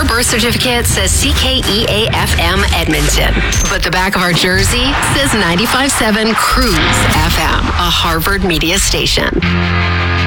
Our birth certificate says CKEA-FM Edmonton, but the back of our jersey says 95.7 Cruise FM, a Harvard media station.